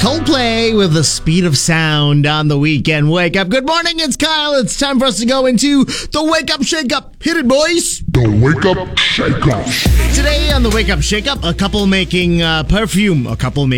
Coldplay with the speed of sound on the weekend wake up. Good morning, it's Kyle. It's time for us to go into the Wake Up Shake Up. Hit it, boys. The Wake Up Shake Up. Today on the Wake Up Shake Up, a couple making perfume. A couple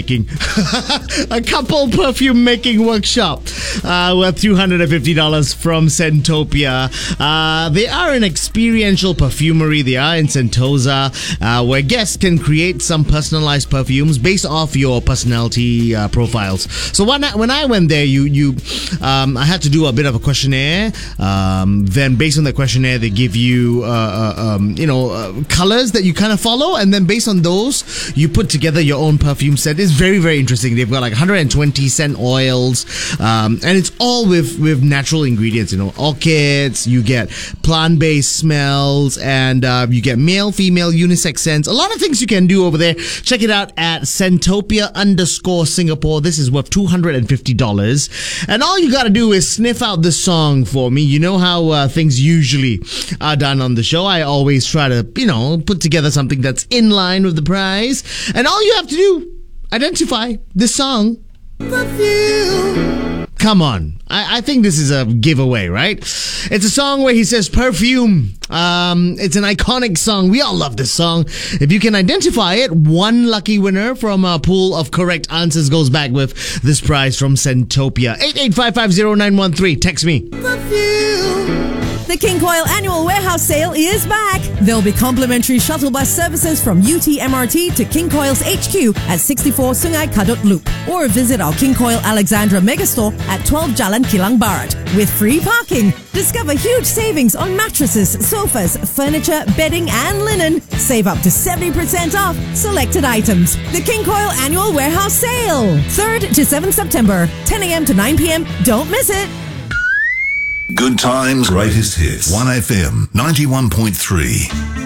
perfume making workshop worth $250 from Scentopia. They are an experiential perfumery. They are in Sentosa, where guests can create some personalized perfumes based off your personality profiles. So when I went there, I had to do a bit of a questionnaire. Then based on the questionnaire, they give you colors that you kind of follow, and then based on those, you put together your own perfume set. It's very, very interesting. They've got like 120 scent oils, and it's all with natural ingredients. Orchids. You get plant-based smells, and you get male, female, unisex scents. A lot of things you can do over there. Check it out at Scentopia_Singapore. This is worth $250, and all you got to do is sniff out this song for me. You know how things usually are done on the show. I always try to, put together something that's in line with the prize. And all you have to do, identify this song. Perfume. Come on. I think this is a giveaway, right? It's a song where he says perfume. It's an iconic song. We all love this song. If you can identify it, one lucky winner from a pool of correct answers goes back with this prize from Scentopia. 88550913. Text me. Perfume. The King Koil Annual Warehouse Sale is back. There'll be complimentary shuttle bus services from UTMRT to King Koil's HQ at 64 Sungai Kadut Loop, or visit our King Koil Alexandra Megastore at 12 Jalan Kilang Barat with free parking. Discover huge savings on mattresses, sofas, furniture, bedding and linen. Save up to 70% off selected items. The King Koil Annual Warehouse Sale, 3rd to 7th September, 10 a.m. to 9 p.m. Don't miss it. Good times, greatest hits. 1FM 91.3.